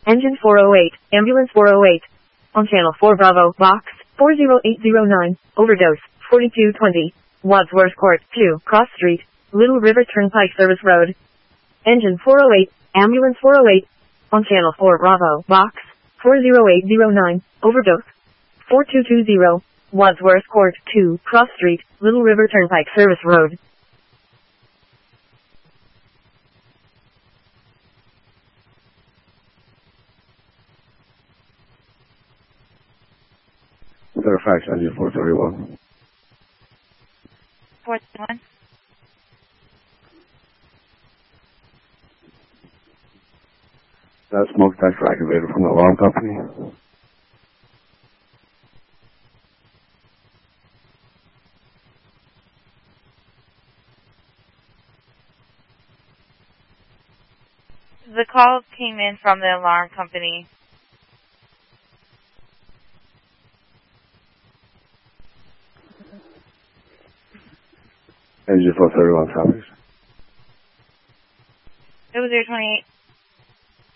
Engine 408, Ambulance 408. On Channel 4 Bravo, Box 40809, Overdose 4220. Wadsworth Court 2, Cross Street, Little River Turnpike Service Road. Engine 408, Ambulance 408. On Channel 4 Bravo, Box 40809, Overdose 4220. Wadsworth Court 2, Cross Street, Little River Turnpike Service Road. Fairfax, engine 431. 431. That smoke detector activated from the alarm company. The call came in from the alarm company. Engine 431 copies. It was 028.